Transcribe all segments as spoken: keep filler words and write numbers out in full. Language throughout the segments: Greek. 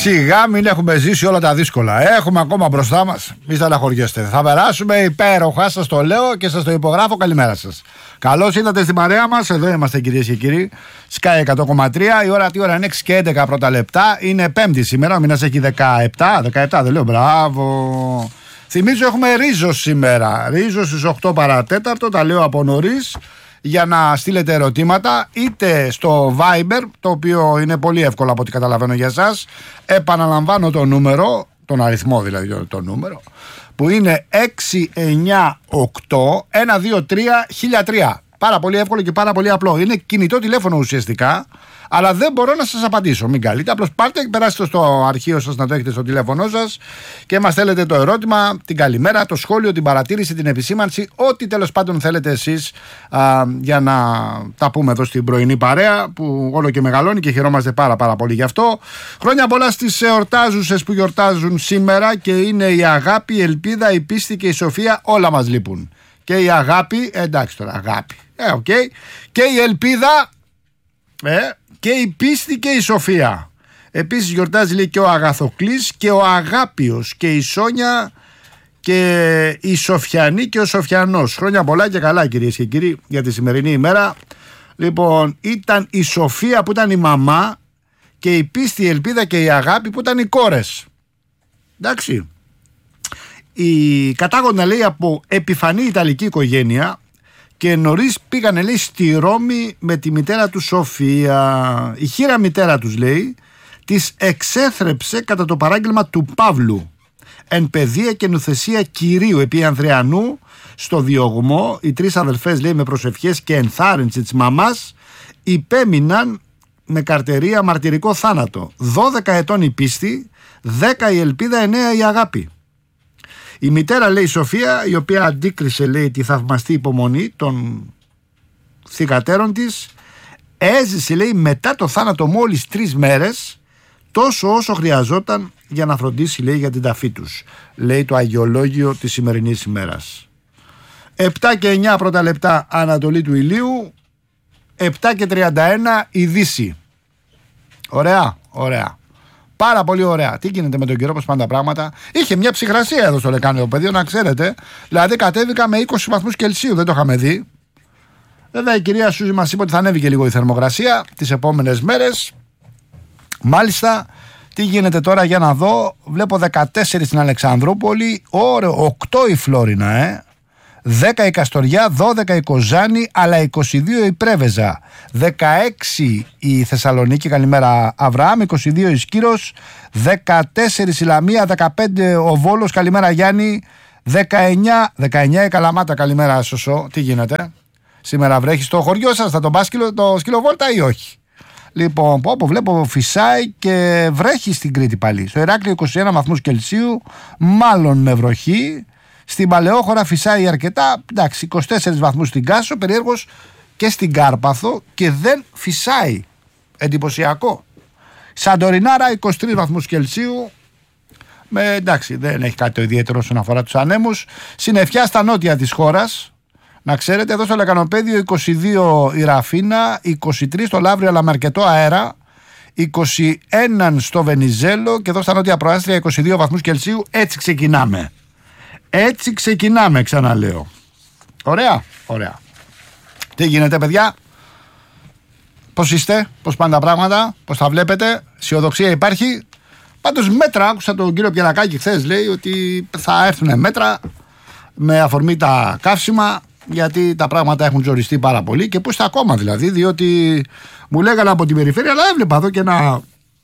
Σιγά μην έχουμε ζήσει όλα τα δύσκολα. Έχουμε ακόμα μπροστά μας. Μη στεναχωριέστε. Θα περάσουμε υπέροχα, σας το λέω και σας το υπογράφω. Καλημέρα σας. Καλώς ήρθατε στην παρέα μας. Εδώ είμαστε, κυρίες και κύριοι. Sky εκατό κόμμα τρία. Η ώρα, τι ώρα είναι? έξι και έντεκα πρώτα λεπτά. Είναι Πέμπτη σήμερα. Ο μήνας έχει δεκαεπτά. δεκαεπτά δεν λέω. Μπράβο. Θυμίζω έχουμε Ρίζο σήμερα. Ρίζο στις οκτώ παρά τέταρτο. Τα λέω από νωρίς. Για να στείλετε ερωτήματα είτε στο Viber, το οποίο είναι πολύ εύκολο από ό,τι καταλαβαίνω για εσάς. Επαναλαμβάνω το νούμερο, τον αριθμό δηλαδή το νούμερο, που είναι έξι εννιά οκτώ ένα δύο τρία χίλια τρία. Πάρα πολύ εύκολο και πάρα πολύ απλό. Είναι κινητό τηλέφωνο ουσιαστικά, αλλά δεν μπορώ να σας απαντήσω. Μην καλείτε, απλώς πάρτε και περάστε στο αρχείο σας να το έχετε στο τηλέφωνο σας και μας στέλνετε το ερώτημα, την καλημέρα, το σχόλιο, την παρατήρηση, την επισήμανση, ό,τι τέλος πάντων θέλετε εσείς α, για να τα πούμε εδώ στην πρωινή παρέα που όλο και μεγαλώνει και χαιρόμαστε πάρα πάρα πολύ γι' αυτό. Χρόνια πολλά στις εορτάζουσες που γιορτάζουν σήμερα και είναι η αγάπη, η ελπίδα, η πίστη και η σοφία, όλα μας λείπουν. Και η αγάπη, εντάξει τώρα αγάπη, ε, okay. Και η ελπίδα, ε, και η πίστη και η σοφία. Επίσης γιορτάζει λέει και ο Αγαθοκλής και ο Αγάπιος και η Σόνια και η Σοφιανή και ο Σοφιανός. Χρόνια πολλά και καλά, κυρίες και κύριοι, για τη σημερινή ημέρα. Λοιπόν, ήταν η Σοφία που ήταν η μαμά και η πίστη, η ελπίδα και η αγάπη που ήταν οι κόρες. Εντάξει. Η κατάγοντα λέει από επιφανή Ιταλική οικογένεια και νωρίς πήγανε λέει στη Ρώμη με τη μητέρα του Σοφία. Η χήρα μητέρα τους λέει της εξέθρεψε κατά το παράγγελμα του Παύλου εν παιδεία και νουθεσία Κυρίου επί Ανδριανού στο διωγμό. Οι τρεις αδελφές λέει με προσευχές και ενθάρρυνση της μαμάς υπέμειναν με καρτερία μαρτυρικό θάνατο. δώδεκα ετών η πίστη, δέκα η ελπίδα, εννέα η αγάπη. Η μητέρα λέει Σοφία, η οποία αντίκρισε λέει τη θαυμαστή υπομονή των θυγατέρων της, έζησε λέει μετά το θάνατο μόλις τρεις μέρες, τόσο όσο χρειαζόταν για να φροντίσει λέει για την ταφή τους, λέει το αγιολόγιο της σημερινής ημέρας. επτά και εννιά πρώτα λεπτά Ανατολή του ηλίου, επτά και τριάντα ένα η Δύση. Ωραία, ωραία. Πάρα πολύ ωραία. Τι γίνεται με τον καιρό, πώς πάνε τα πράγματα? Είχε μια ψυχρασία εδώ στο λεκάνιο πεδίο, να ξέρετε. Δηλαδή κατέβηκα με είκοσι βαθμούς Κελσίου, δεν το είχαμε δει. Βέβαια η κυρία Σούζη μας είπε ότι θα ανέβει και λίγο η θερμοκρασία τις επόμενες μέρες. Μάλιστα, τι γίνεται τώρα για να δω? Βλέπω δεκατέσσερα στην Αλεξανδρούπολη, ωραίο, οκτώ η Φλόρινα, ε. δέκα η Καστοριά, δώδεκα η Κοζάνη, αλλά είκοσι δύο η Πρέβεζα, δεκαέξι η Θεσσαλονίκη, καλημέρα Αβραάμ, είκοσι δύο η Σκύρος, δεκατέσσερα η Λαμία, δεκαπέντε ο Βόλος, καλημέρα Γιάννη, δεκαεννιά, δεκαεννιά η Καλαμάτα, καλημέρα Σωσό. Τι γίνεται σήμερα, βρέχει στο χωριό σας? Θα τον πας το σκυλοβόλτα ή όχι? Λοιπόν, πω, πω, βλέπω φυσάει και βρέχει στην Κρήτη πάλι. Στο Ηράκλειο είκοσι ένα βαθμούς Κελσίου, μάλλον με βροχή. Στην Παλαιόχώρα φυσάει αρκετά, εντάξει, είκοσι τέσσερις βαθμούς στην Κάσο, περίεργος και στην Κάρπαθο και δεν φυσάει. Εντυπωσιακό. Σαντορινάρα είκοσι τρεις βαθμούς Κελσίου, με, εντάξει, δεν έχει κάτι το ιδιαίτερο όσον αφορά τους ανέμους. Συννεφιά στα νότια της χώρας. Να ξέρετε, εδώ στο Λεκανοπέδιο είκοσι δύο η Ραφίνα, είκοσι τρία στο Λαύριο αλλά με αρκετό αέρα, είκοσι ένα στο Βενιζέλο και εδώ στα νότια προάστια είκοσι δύο βαθμούς Κελσίου. Έτσι ξεκινάμε. Έτσι ξεκινάμε, ξαναλέω. Ωραία, ωραία. Τι γίνεται, παιδιά? Πώς είστε, πώς πάνε τα πράγματα, πώς τα βλέπετε? Αισιοδοξία υπάρχει? Πάντως μέτρα, άκουσα τον κύριο Πιερακάκη χθες, λέει ότι θα έρθουν μέτρα με αφορμή τα καύσιμα, γιατί τα πράγματα έχουν ζοριστεί πάρα πολύ και πώς τα ακόμα δηλαδή, διότι μου λέγανε από την περιφέρεια, αλλά έβλεπα εδώ και ένα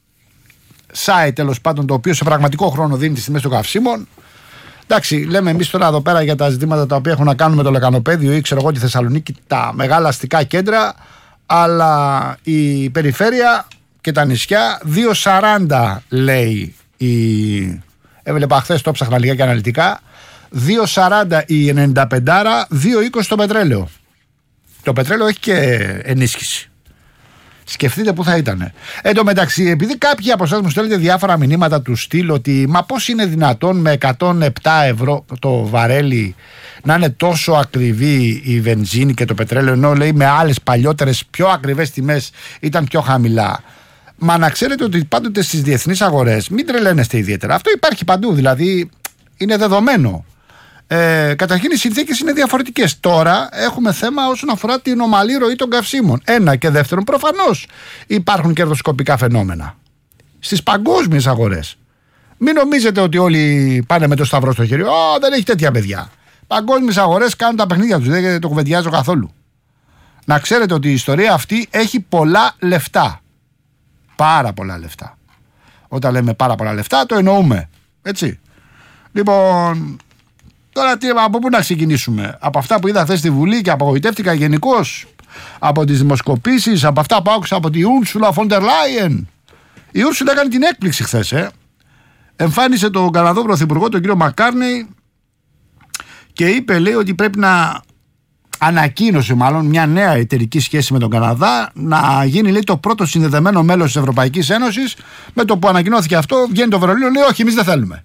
site τέλος πάντων το οποίο σε πραγματικό χρόνο δίνει τις τιμές των καυσίμων. Εντάξει, λέμε εμείς τώρα εδώ πέρα για τα ζητήματα τα οποία έχουν να κάνουν με το Λεκανοπέδιο ή ξέρω εγώ τη Θεσσαλονίκη, τα μεγάλα αστικά κέντρα, αλλά η περιφέρεια και τα νησιά δύο σαράντα λέει η... Έβλεπα χθες, το ψάχνα λίγα και αναλυτικά, δύο σαράντα η ενενήντα πέντε, δύο είκοσι το πετρέλαιο. Το πετρέλαιο έχει και ενίσχυση. Σκεφτείτε πού θα ήταν. Εν τω μεταξύ, επειδή κάποιοι από εσάς μου στέλνετε διάφορα μηνύματα του στυλ ότι μα πώς είναι δυνατόν με εκατόν επτά ευρώ το βαρέλι να είναι τόσο ακριβή η βενζίνη και το πετρέλαιο, ενώ λέει με άλλες παλιότερες πιο ακριβές τιμές ήταν πιο χαμηλά. Μα να ξέρετε ότι πάντοτε στις διεθνείς αγορές μην τρελαίνεστε ιδιαίτερα. Αυτό υπάρχει παντού, δηλαδή είναι δεδομένο. Ε, καταρχήν οι συνθήκες είναι διαφορετικές. Τώρα έχουμε θέμα όσον αφορά την ομαλή ροή των καυσίμων. Ένα, και δεύτερον, προφανώς υπάρχουν κερδοσκοπικά φαινόμενα στις παγκόσμιες αγορές. Μην νομίζετε ότι όλοι πάνε με το σταυρό στο χέρι. Ω, δεν έχει τέτοια παιδιά. Παγκόσμιες αγορές κάνουν τα παιχνίδια τους, δεν το κουβεντιάζω καθόλου. Να ξέρετε ότι η ιστορία αυτή έχει πολλά λεφτά. Πάρα πολλά λεφτά. Όταν λέμε πάρα πολλά λεφτά, το εννοούμε. Έτσι. Λοιπόν, τώρα τι, από πού να ξεκινήσουμε? Από αυτά που είδα χθες στη Βουλή και απογοητεύτηκα γενικώς. Από τις δημοσκοπήσεις, από αυτά που άκουσα από τη Ursula von der Leyen. Η Ursula έκανε την έκπληξη χθες, ε. Εμφάνισε τον Καναδό Πρωθυπουργό, τον κύριο Μακκάρνεϊ, και είπε, λέει, ότι πρέπει να ανακοίνωσε μάλλον μια νέα εταιρική σχέση με τον Καναδά, να γίνει, λέει, το πρώτο συνδεδεμένο μέλος της Ευρωπαϊκής Ένωσης. Με το που ανακοινώθηκε αυτό, βγαίνει το Βερολίνο, λέει, όχι, εμείς δεν θέλουμε.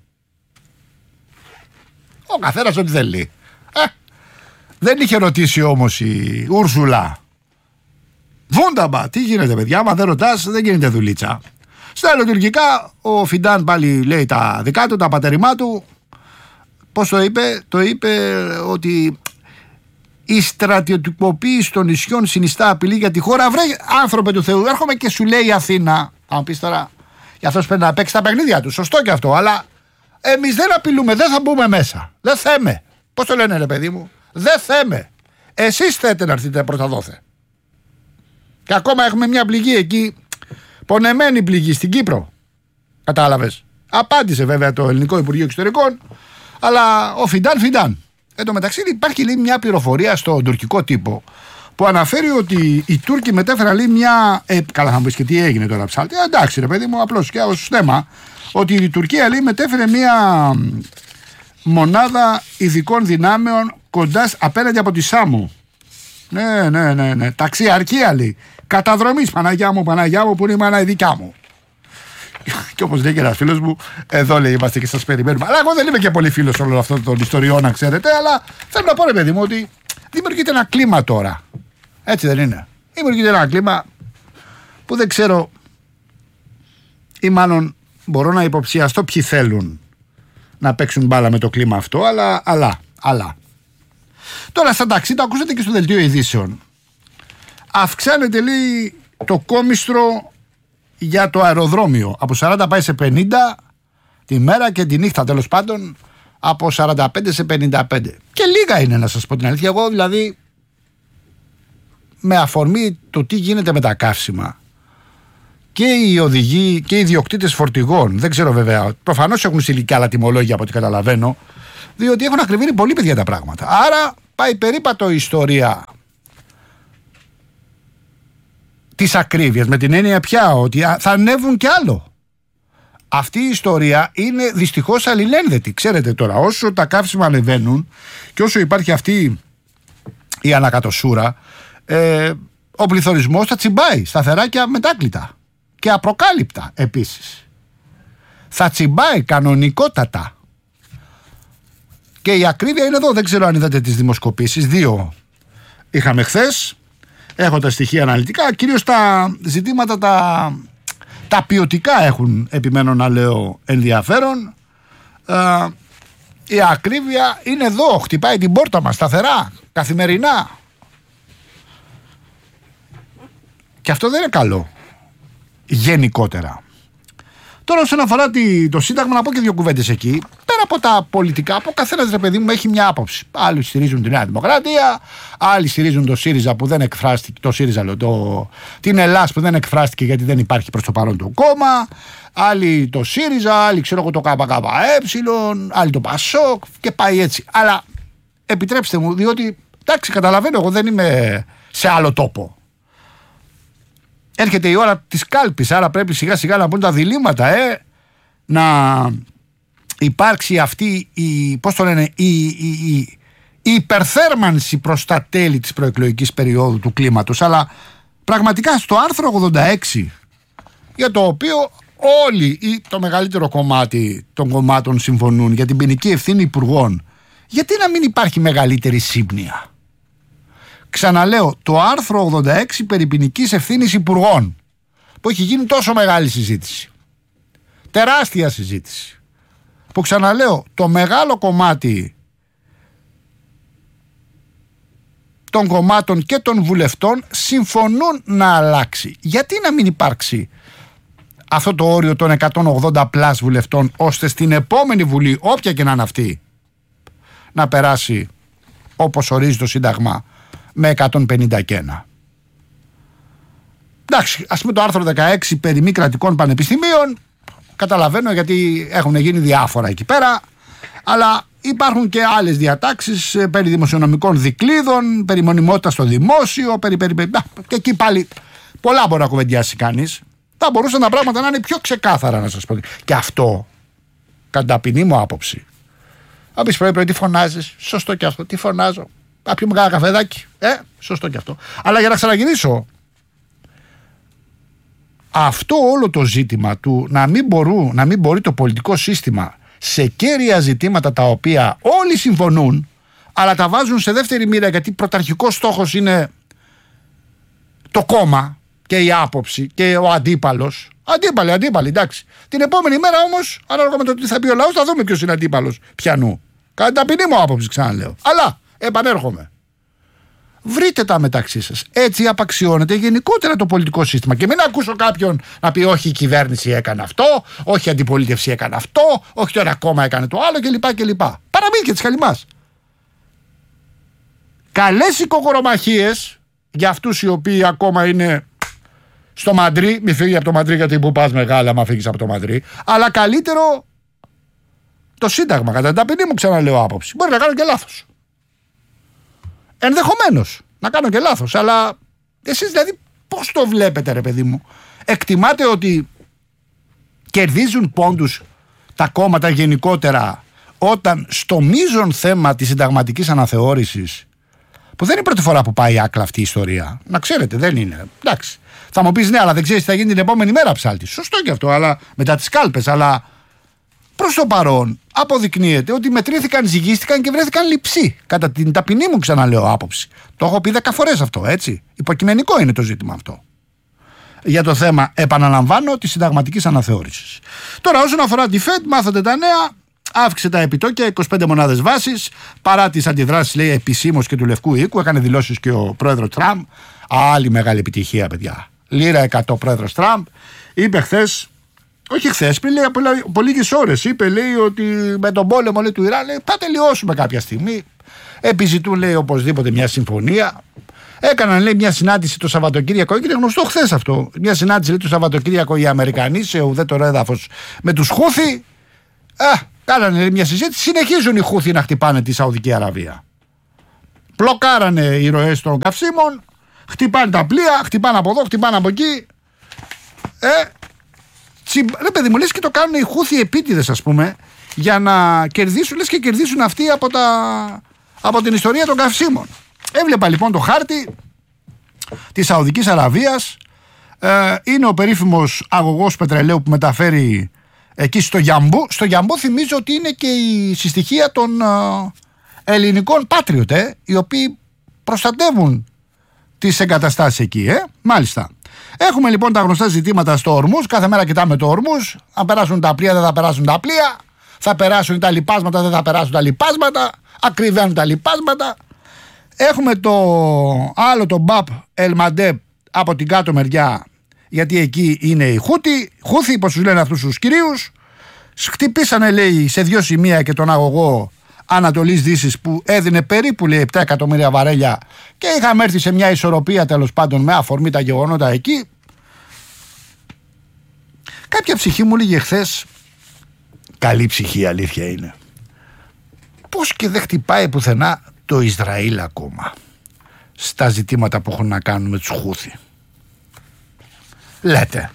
Ο καθένας ό,τι θέλει. Ε, δεν είχε ρωτήσει όμως η Ούρσουλα. Βούνταμπα, τι γίνεται, παιδιά, άμα δεν ρωτάς δεν γίνεται δουλίτσα. Στα ελληνοτουρκικά ο Φιντάν πάλι λέει τα δικά του, τα πατερημά του. Πώς το είπε? Το είπε ότι η στρατιωτικοποίηση των νησιών συνιστά απειλή για τη χώρα. Βρε, άνθρωπε του Θεού, έρχομαι και σου λέει η Αθήνα. Αν πεις τώρα, για αυτός πρέπει να παίξει τα παιχνίδια του. Σωστό και αυτό, αλλά εμείς δεν απειλούμε, δεν θα μπούμε μέσα. Δεν θέμε. Πώς το λένε, ρε παιδί μου? Δεν θέμε. Εσείς θέτε να έρθετε πρώτα δόθε. Και ακόμα έχουμε μια πληγή εκεί, πονεμένη πληγή στην Κύπρο. Κατάλαβες? Απάντησε βέβαια το Ελληνικό Υπουργείο Εξωτερικών, αλλά ο Φιντάν Φιντάν. Εν τω μεταξύ υπάρχει, λέει, μια πληροφορία στον τουρκικό τύπο που αναφέρει ότι οι Τούρκοι μετέφεραν, λέει, μια. Ε, καλά, θα μου πεις και τι έγινε τώρα, ψάλτη. Ε, εντάξει, ρε παιδί μου, απλώς και ως θέμα. Ότι η Τουρκία, λέει, μετέφερε μια μονάδα ειδικών δυνάμεων κοντά απέναντι από τη Σάμο. Ναι, ναι, ναι, ναι. Ταξιαρχία, λέει. Καταδρομής, Παναγιά μου, Παναγιά μου, που είναι η μάνα η δικιά μου. Και όπως λέει και ένας φίλος μου, εδώ, λέει, είμαστε και σας περιμένουμε. Αλλά εγώ δεν είμαι και πολύ φίλος όλων αυτών των ιστοριών, να ξέρετε. Αλλά θέλω να πω, ρε παιδί μου, ότι δημιουργείται ένα κλίμα τώρα. Έτσι δεν είναι? Δημιουργείται ένα κλίμα που δεν ξέρω, ή μάλλον μπορώ να υποψιαστώ ποιοι θέλουν να παίξουν μπάλα με το κλίμα αυτό, αλλά, αλλά, αλλά. Τώρα στα ταξί, το ακούσατε και στο δελτίο ειδήσεων. Αυξάνεται, λέει, το κόμιστρο για το αεροδρόμιο. Από σαράντα πάει σε πενήντα τη μέρα και τη νύχτα, τέλος πάντων, από σαράντα πέντε σε πενήντα πέντε. Και λίγα είναι, να σας πω την αλήθεια. Εγώ δηλαδή, με αφορμή το τι γίνεται με τα καύσιμα, και οι οδηγοί και οι ιδιοκτήτες φορτηγών, δεν ξέρω βέβαια, προφανώς έχουν στείλει και άλλα τιμολόγια από ό,τι καταλαβαίνω, διότι έχουν ακριβήνει πολύ, παιδιά, τα πράγματα. Άρα πάει περίπατο η ιστορία της ακρίβειας, με την έννοια πια ότι θα ανέβουν κι άλλο. Αυτή η ιστορία είναι δυστυχώς αλληλένδετη. Ξέρετε τώρα, όσο τα καύσιμα ανεβαίνουν και όσο υπάρχει αυτή η ανακατοσούρα, ε, ο πληθωρισμός θα τσιμπάει σταθερά και αμετάκλητα και απροκάλυπτα επίσης. Θα τσιμπάει κανονικότατα. Και η ακρίβεια είναι εδώ. Δεν ξέρω αν είδατε τις δημοσκοπήσεις. Δύο είχαμε χθες. Έχω τα στοιχεία αναλυτικά. Κυρίως τα ζητήματα τα, τα ποιοτικά έχουν, επιμένω να λέω, ενδιαφέρον. Ε, η ακρίβεια είναι εδώ. Χτυπάει την πόρτα μας σταθερά, καθημερινά. Και αυτό δεν είναι καλό γενικότερα. Τώρα, όσον αφορά το Σύνταγμα, να πω και δύο κουβέντες εκεί. Πέρα από τα πολιτικά, από καθένας, ρε παιδί μου, έχει μια άποψη. Άλλοι στηρίζουν τη Νέα Δημοκρατία, άλλοι στηρίζουν το ΣΥΡΙΖΑ που δεν εκφράστηκε, το ΣΥΡΙΖΑ, λέω, το, την Ελλάδα που δεν εκφράστηκε γιατί δεν υπάρχει προς το παρόν το κόμμα. Άλλοι το ΣΥΡΙΖΑ, άλλοι ξέρω εγώ το ΚΚΕ, άλλοι το ΠΑΣΟΚ και πάει έτσι. Αλλά επιτρέψτε μου, διότι εντάξει, καταλαβαίνω, εγώ δεν είμαι σε άλλο τόπο. Έρχεται η ώρα της κάλπης, άρα πρέπει σιγά σιγά να μπουν τα διλήμματα, ε, να υπάρξει αυτή η, πώς το λένε, η, η, η, η υπερθέρμανση προς τα τέλη της προεκλογικής περίοδου του κλίματος. Αλλά πραγματικά στο άρθρο ογδόντα έξι, για το οποίο όλοι ή το μεγαλύτερο κομμάτι των κομμάτων συμφωνούν, για την ποινική ευθύνη υπουργών, γιατί να μην υπάρχει μεγαλύτερη σύμπνοια? Ξαναλέω, το άρθρο ογδόντα έξι περί ποινικής ευθύνης υπουργών. που έχει γίνει τόσο μεγάλη συζήτηση. Τεράστια συζήτηση. Που ξαναλέω, το μεγάλο κομμάτι των κομμάτων και των βουλευτών συμφωνούν να αλλάξει. Γιατί να μην υπάρξει αυτό το όριο των εκατόν ογδόντα πλας βουλευτών, ώστε στην επόμενη Βουλή, όποια και να είναι αυτή, να περάσει όπως ορίζει το Σύνταγμα με εκατόν πενήντα και ένα. Εντάξει, ας πούμε το άρθρο δεκαέξι περί μη κρατικών πανεπιστημίων, καταλαβαίνω γιατί έχουν γίνει διάφορα εκεί πέρα, αλλά υπάρχουν και άλλες διατάξεις περί δημοσιονομικών δικλείδων, περί μονιμότητας στο δημόσιο, περί, περί, περί, και εκεί πάλι πολλά μπορεί να κουβεντιάσει κανείς. Θα μπορούσαν τα πράγματα να είναι πιο ξεκάθαρα, να σας πω. Και αυτό, κατά ταπεινή μου άποψη, θα πεις πρωί πρωί τι φωνάζεις, σωστό και αυτό, τι φωνάζω, θα πιούμε κάνα καφεδάκι, ε, σωστό και αυτό. Αλλά για να ξαναγυρίσω, αυτό όλο το ζήτημα του να μην, μπορούν, να μην μπορεί το πολιτικό σύστημα σε κέρια ζητήματα τα οποία όλοι συμφωνούν, αλλά τα βάζουν σε δεύτερη μοίρα γιατί πρωταρχικός στόχος είναι το κόμμα και η άποψη και ο αντίπαλος. Αντίπαλοι, αντίπαλοι, εντάξει. Την επόμενη μέρα όμως, ανάλογα με το τι θα πει ο λαός, θα δούμε ποιος είναι αντίπαλος πιανού. Κατά την ταπεινή μου άποψη, ξαναλέω. Αλλά επανέρχομαι. Βρείτε τα μεταξύ σας. Έτσι απαξιώνεται γενικότερα το πολιτικό σύστημα. Και μην ακούσω κάποιον να πει όχι η κυβέρνηση έκανε αυτό, όχι η αντιπολίτευση έκανε αυτό, όχι το ένα κόμμα έκανε το άλλο κλπ. κλπ. Παραμύθια της χαλιμάς. Καλές οικογορομαχίες για αυτούς οι οποίοι ακόμα είναι στο Μαντρί. Μη φύγει από το Μαντρί γιατί που πας μεγάλα, άμα φύγεις από το Μαντρί. Αλλά καλύτερο το Σύνταγμα. Κατά την ταπεινή μου ξαναλέω άποψη. Μπορεί να κάνω και λάθος. Ενδεχομένως να κάνω και λάθος, αλλά εσείς δηλαδή πώς το βλέπετε, ρε παιδί μου? Εκτιμάτε ότι κερδίζουν πόντους τα κόμματα γενικότερα όταν στο μείζον θέμα της συνταγματικής αναθεώρησης, που δεν είναι η πρώτη φορά που πάει άκλα αυτή η ιστορία, να ξέρετε, δεν είναι, εντάξει, θα μου πεις ναι, αλλά δεν ξέρεις τι θα γίνει την επόμενη μέρα, ψάλτη. Σωστό και αυτό, αλλά μετά τις κάλπες, αλλά προς το παρόν αποδεικνύεται ότι μετρήθηκαν, ζυγίστηκαν και βρέθηκαν λειψοί. Κατά την ταπεινή μου, ξαναλέω, άποψη. Το έχω πει δέκα φορές αυτό, έτσι. Υποκειμενικό είναι το ζήτημα αυτό. Για το θέμα, επαναλαμβάνω, της συνταγματικής αναθεώρησης. Τώρα, όσον αφορά τη ΦΕΔ, μάθατε τα νέα. Αύξησε τα επιτόκια είκοσι πέντε μονάδες βάσης. Παρά τις αντιδράσεις, λέει, επισήμως και του Λευκού Οίκου. Έκανε δηλώσεις και ο πρόεδρος Τραμπ. Άλλη μεγάλη επιτυχία, παιδιά. Λίρα εκατό πρόεδρος Τραμπ. Είπε χθες. Όχι χθες, πριν λέει από λίγες ώρες, είπε, λέει, ότι με τον πόλεμο, λέει, του Ιράν, λέει, θα τελειώσουμε κάποια στιγμή. Επιζητούν, λέει, οπωσδήποτε μια συμφωνία. Έκαναν, λέει, μια συνάντηση το Σαββατοκύριακο, και είναι γνωστό χθες αυτό. Μια συνάντηση, λέει, το Σαββατοκύριακο οι Αμερικανοί σε ουδέτερο έδαφος με τους Χούθι. Α, κάνανε, λέει, μια συζήτηση. Συνεχίζουν οι Χούθι να χτυπάνε τη Σαουδική Αραβία. Πλοκάρανε οι ροές των καυσίμων, χτυπάνε τα πλοία, χτυπάνε από εδώ, χτυπάνε από εκεί. Ε, Ρε παιδί μου, λες και το κάνουν οι Χούθι επίτηδες, ας πούμε, για να κερδίσουν, λες και κερδίσουν αυτοί από, τα, από την ιστορία των καυσίμων. Έβλεπα λοιπόν το χάρτη της Σαουδικής Αραβίας. Ε, είναι ο περίφημος αγωγός πετρελαίου που μεταφέρει εκεί στο Γιαμπού. Στο Γιαμπού θυμίζω ότι είναι και η συστοιχία των ε, ελληνικών Patriot, ε, οι οποίοι προστατεύουν τις εγκαταστάσεις εκεί, ε. Μάλιστα. Έχουμε λοιπόν τα γνωστά ζητήματα στο Ορμούζ. Κάθε μέρα κοιτάμε το Ορμούζ. Αν περάσουν τα πλοία, δεν θα περάσουν τα πλοία. Θα περάσουν τα λιπάσματα, δεν θα περάσουν τα λιπάσματα. Ακριβένουν τα λιπάσματα. Έχουμε το άλλο, το Μπαπ Ελμαντέπ από την κάτω μεριά. Γιατί εκεί είναι οι Χούθι. Χούθι, πως τους λένε αυτούς τους κυρίους. Χτυπήσανε, λέει, σε δύο σημεία και τον αγωγό Ανατολής Δύσης που έδινε περίπου, λέει, επτά εκατομμύρια βαρέλια, και είχαμε έρθει σε μια ισορροπία, τέλος πάντων, με αφορμή τα γεγονότα εκεί. Κάποια ψυχή μου λέγε χθες, καλή ψυχή, η αλήθεια είναι, πώς και δεν χτυπάει πουθενά το Ισραήλ ακόμα στα ζητήματα που έχουν να κάνουν με τους Χούθι? Λέτε.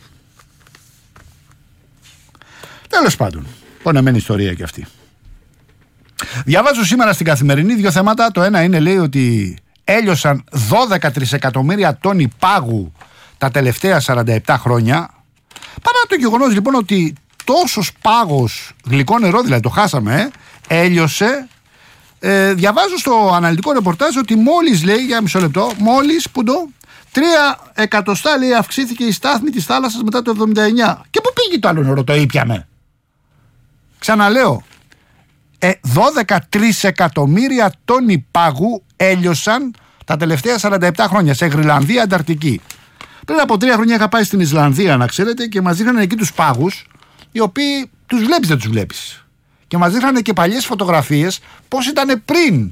Τέλος πάντων, πονεμένη ιστορία και αυτή. Διαβάζω σήμερα στην Καθημερινή δύο θέματα. Το ένα είναι, λέει, ότι έλειωσαν δώδεκα τρισεκατομμύρια τόνοι πάγου τα τελευταία σαράντα επτά χρόνια. Παρά το γεγονός λοιπόν ότι τόσος πάγος, γλυκό νερό δηλαδή, το χάσαμε, ε, έλειωσε. Ε, διαβάζω στο αναλυτικό ρεπορτάζ ότι μόλις, λέει, για μισό λεπτό, μόλις που το Τρία εκατοστά, λέει, αυξήθηκε η στάθμη της θάλασσας μετά το εβδομήντα εννιά. Και πού πήγε το άλλο νερό, το ήπιαμε? Ξαναλέω, ε, δώδεκα τρισεκατομμύρια τόνοι πάγου έλειωσαν τα τελευταία σαράντα επτά χρόνια σε Γροιλανδία, Ανταρκτική. Πριν από τρία χρόνια είχα πάει στην Ισλανδία, να ξέρετε, και μας δείχνανε εκεί τους πάγους, οι οποίοι τους βλέπεις, δεν τους βλέπεις. Και μας δείχνανε και παλιές φωτογραφίες πώς ήταν πριν.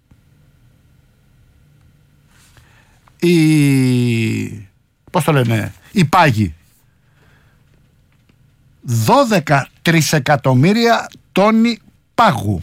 Οι... πώς το λένε, οι πάγοι. δώδεκα τρισεκατομμύρια τόνοι πάγου.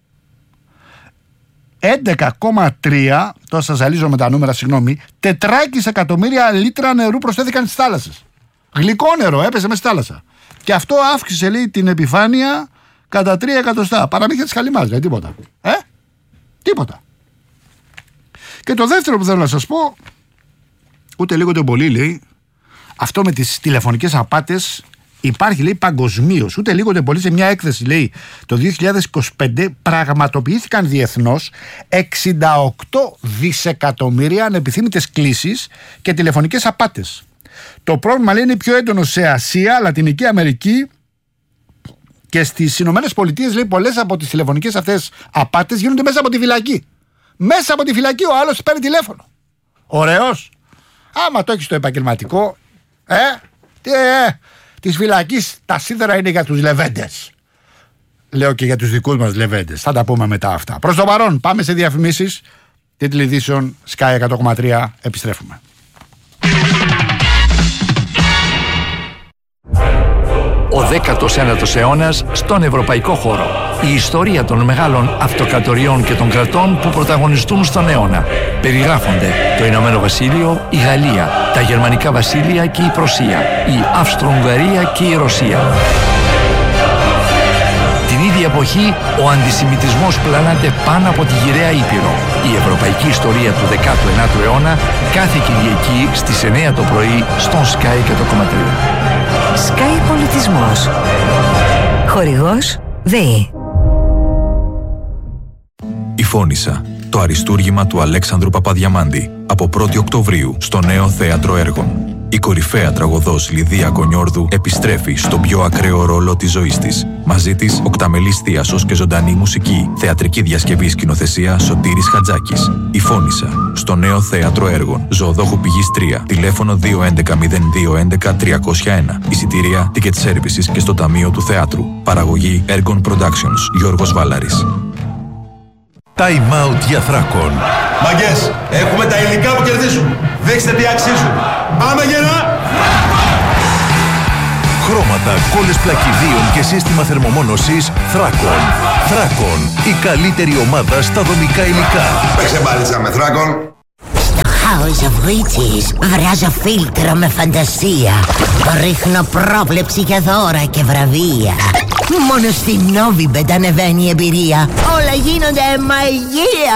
έντεκα κόμμα τρία, τώρα σας ζαλίζω με τα νούμερα, συγγνώμη, τετράκις εκατομμύρια λίτρα νερού προσθέθηκαν στις θάλασσες. Γλυκό νερό έπεσε μέσα στη θάλασσα. Και αυτό αύξησε, λέει, την επιφάνεια κατά τρία εκατοστά. Παραμύθια της Καλυμάς, λέει, τίποτα. Ε, τίποτα. Και το δεύτερο που θέλω να σας πω, ούτε λίγο ούτε πολύ, λέει, αυτό με τις τηλεφωνικές απάτες υπάρχει, λέει, παγκοσμίως. Ούτε λίγο ούτε πολύ, σε μια έκθεση, λέει, το δύο χιλιάδες είκοσι πέντε πραγματοποιήθηκαν διεθνώς εξήντα οκτώ δισεκατομμύρια ανεπιθύμητες κλήσεις και τηλεφωνικές απάτες. Το πρόβλημα, λέει, είναι πιο έντονο σε Ασία, Λατινική Αμερική και στις Ηνωμένες Πολιτείες, λέει, πολλές από τις τηλεφωνικές αυτές απάτες γίνονται μέσα από τη φυλακή. Μέσα από τη φυλακή ο άλλος παίρνει τηλέφωνο. Ωραίος. Άμα το έχεις στο επαγγελματικό, ε, τι, ε, της φυλακής τα σίδερα είναι για τους λεβέντες. Λέω και για τους δικούς μας λεβέντες. Θα τα πούμε μετά αυτά. Προς το παρόν, πάμε σε διαφημίσεις. Τίτλοι ειδήσεων, Sky εκατό κόμμα τρία, επιστρέφουμε. Ο δέκατος ένατος αιώνας στον ευρωπαϊκό χώρο. Η ιστορία των μεγάλων αυτοκρατοριών και των κρατών που πρωταγωνιστούν στον αιώνα. Περιγράφονται το Ηνωμένο Βασίλειο, η Γαλλία, τα Γερμανικά Βασίλεια και η Πρωσία, η Αυστρο-Ουγγαρία και η Ρωσία. Την ίδια εποχή, ο αντισημιτισμός πλανάται πάνω από τη γυραιά Ήπειρο. Η ευρωπαϊκή ιστορία του δέκατου ένατου αιώνα κάθε Κυριακή στις εννιά το πρωί στον Sky εκατό κόμμα τρία. Sky Πολιτισμός. Χορηγός ΔΕΗ. Η Φώνισσα, το αριστούργημα του Αλέξανδρου Παπαδιαμάντη, από πρώτη Οκτωβρίου στο νέο θέατρο έργων. Η κορυφαία τραγωδός Λιδία Κονιόρδου επιστρέφει στον πιο ακραίο ρόλο της ζωής της. Μαζί της, οκταμελής θίασος και ζωντανή μουσική. Θεατρική διασκευή, σκηνοθεσία Σωτήρης Χατζάκης. Η Φώνισσα, στο νέο θέατρο έργων. Ζωοδόχου Πηγής τρία. Τηλέφωνο δύο έντεκα μηδέν δύο έντεκα τριακόσια ένα. Εισιτήρια, ticket services και στο Ταμείο του Θεάτρου. Παραγωγή Ergon Productions. Γιώργος Βάλαρης. Time out για Θράκον. Μαγκές, έχουμε τα υλικά που κερδίζουν. Δείξτε τι αξίζουν. Πάμε γερά! Χρώματα, κόλλες πλακιδίων και σύστημα θερμομόνωσης Θράκον. Θράκον, η καλύτερη ομάδα στα δομικά υλικά. Παίξε μπάλιτσα με Θράκον. House of Witches βράζω φίλτρο με φαντασία. Ρίχνω πρόβλεψη για δώρα και βραβεία. Μόνο στη Novibet ανεβαίνει η εμπειρία. Όλα γίνονται μαγεία.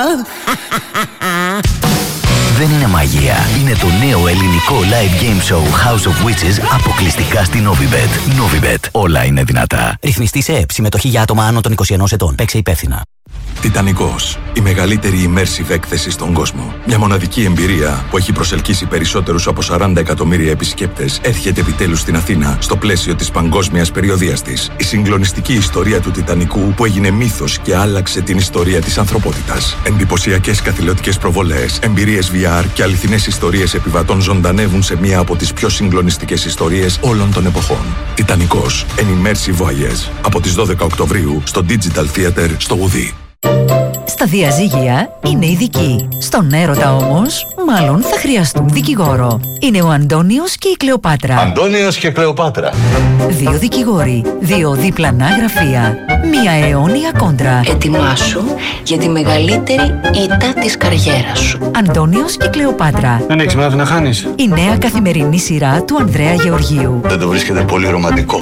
Δεν είναι μαγεία. Είναι το νέο ελληνικό live game show House of Witches αποκλειστικά στη Novibet. Novibet. Όλα είναι δυνατά. Ρυθμιστή σε ΕΕΠ. Συμμετοχή για άτομα άνω των είκοσι ενός ετών. Παίξε υπεύθυνα. Τιτανικός, η μεγαλύτερη immersive έκθεση στον κόσμο. Μια μοναδική εμπειρία που έχει προσελκύσει περισσότερους από σαράντα εκατομμύρια επισκέπτες έρχεται επιτέλους στην Αθήνα στο πλαίσιο της παγκόσμιας περιοδίας της. Η συγκλονιστική ιστορία του Τιτανικού που έγινε μύθος και άλλαξε την ιστορία της ανθρωπότητας. Εντυπωσιακές καθηλωτικές προβολές, εμπειρίες βι αρ και αληθινές ιστορίες επιβατών ζωντανεύουν σε μία από τις πιο συγκλονιστικές ιστορίες όλων των εποχών. Τιτανικός, an immersive voyage. Από τις δώδεκα Οκτωβρίου στο Digital Theater στο Ουδί. Στα διαζύγια είναι ειδικοί. Στον έρωτα όμως, μάλλον θα χρειαστούν δικηγόρο. Είναι ο Αντώνιος και η Κλεοπάτρα. Αντώνιος και Κλεοπάτρα. Δύο δικηγόροι, δύο διπλανά γραφεία, μία αιώνια κόντρα. Ετοιμάσου για τη μεγαλύτερη ήττα της καριέρας σου. Αντώνιος και Κλεοπάτρα. Δεν έχεις μάθει να χάνεις. Η νέα καθημερινή σειρά του Ανδρέα Γεωργίου. Δεν το βρίσκεται πολύ ρομαντικό.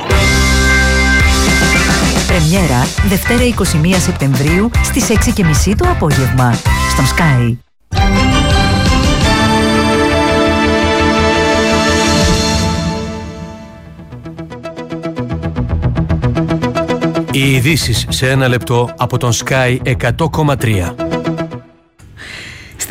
Πρεμιέρα Δευτέρα είκοσι μία Σεπτεμβρίου στις έξι και μισή το απόγευμα στον Sky. Οι ειδήσεις σε ένα λεπτό από τον Sky εκατό κόμμα τρία.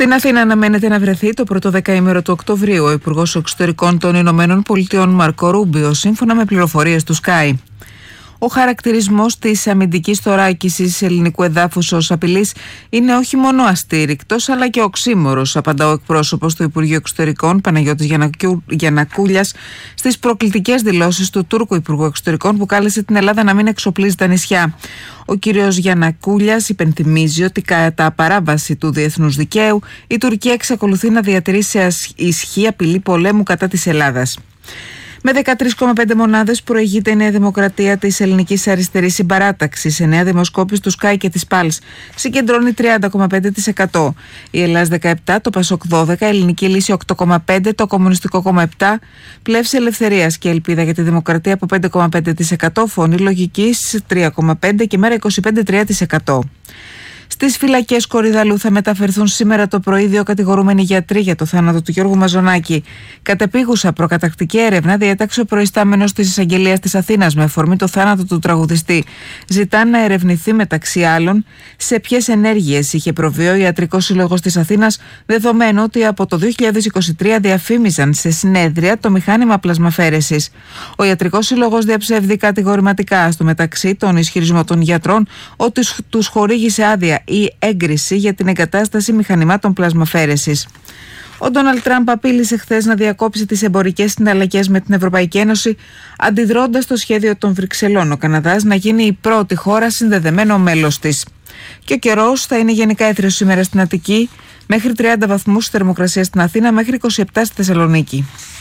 Στην Αθήνα αναμένεται να βρεθεί το πρώτο δεκαήμερο του Οκτωβρίου ο Υπουργός Εξωτερικών των Ηνωμένων Πολιτειών Μάρκο Ρούμπιο, σύμφωνα με πληροφορίες του Sky. Ο χαρακτηρισμός της αμυντικής θωράκισης ελληνικού εδάφους ως απειλής είναι όχι μόνο αστήρικτος αλλά και οξύμορος, απαντά ο εκπρόσωπος του Υπουργείου Εξωτερικών Παναγιώτης Γιανακου... Γιανακούλιας στις προκλητικές δηλώσεις του Τούρκου Υπουργού Εξωτερικών που κάλεσε την Ελλάδα να μην εξοπλίζει τα νησιά. Ο κύριος Γιανακούλιας υπενθυμίζει ότι κατά παράβαση του διεθνούς δικαίου η Τουρκία εξακολουθεί να διατηρεί σε ισχύ απειλή πολέμου κατά της Ελλάδας. Με δεκατρείς κόμμα πέντε μονάδες προηγείται η Νέα Δημοκρατία της Ελληνικής Αριστερής Συμπαράταξης. Σε νέα δημοσκόπηση του Sky και της Πάλς συγκεντρώνει τριάντα κόμμα πέντε τοις εκατό. Η Ελλάς δεκαεπτά, το Πασόκ δώδεκα, η Ελληνική Λύση οκτώ κόμμα πέντε τοις εκατό, το Κομμουνιστικό κόμμα επτά τοις εκατό, Πλεύση Ελευθερίας και Ελπίδα για τη Δημοκρατία από πέντε κόμμα πέντε τοις εκατό, Φωνή Λογικής τρία κόμμα πέντε τοις εκατό και Μέρα είκοσι πέντε κόμμα τρία τοις εκατό. Στις φυλακές Κορυδαλού θα μεταφερθούν σήμερα το πρωί δύο κατηγορούμενοι γιατροί για το θάνατο του Γιώργου Μαζονάκη. Κατεπίγουσα προκατακτική έρευνα διέταξε ο προϊστάμενος της Εισαγγελίας της Αθήνας με αφορμή το θάνατο του τραγουδιστή. Ζητά να ερευνηθεί μεταξύ άλλων σε ποιες ενέργειες είχε προβεί ο Ιατρικός Σύλλογος της Αθήνας, δεδομένου ότι από το δύο χιλιάδες είκοσι τρία διαφήμιζαν σε συνέδρια το μηχάνημα πλασμαφέρεσης. Ο Ιατρικός Σύλλογος διαψεύδει κατηγορηματικά στο μεταξύ τον ισχυρισμό των γιατρών ότι τους χορήγησε άδεια ή έγκριση για την εγκατάσταση μηχανημάτων πλασμαφέρεσης. Ο Ντόναλντ Τραμπ απείλησε χθες να διακόψει τις εμπορικές συναλλαγές με την Ευρωπαϊκή Ένωση, αντιδρώντας στο σχέδιο των Βρυξελών ο Καναδάς να γίνει η πρώτη χώρα συνδεδεμένο μέλος της. Και ο καιρός θα είναι γενικά έθριος σήμερα στην Αττική, μέχρι τριάντα βαθμούς θερμοκρασία στην Αθήνα, μέχρι είκοσι επτά στη Θεσσαλονίκη.